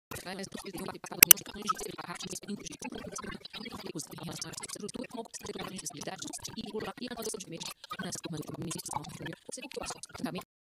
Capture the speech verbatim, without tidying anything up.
Mas tu tem uma picada de questões de parte de tempos de empregos em relação à estrutura, como possibilidade de necessidades e burocracia no seu de mês, nas turmas de